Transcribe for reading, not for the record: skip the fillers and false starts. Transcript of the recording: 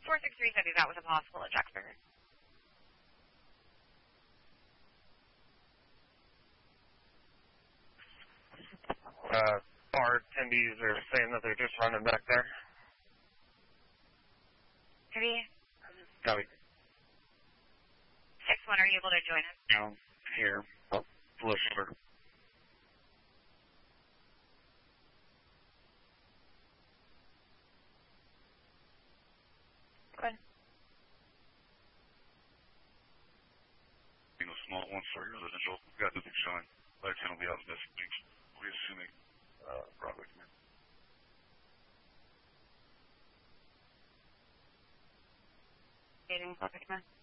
463 said he's out with a possible at Jacksburg. Our attendees are saying that they're just running back there. Copy. Copy. 6-1, are you able to join us? Down here. Oh, pull over. Go ahead. Small 1 story residential. Got nothing showing. Light 10 will be out in this week. We're assuming Broadway. Dating, Broadway, command.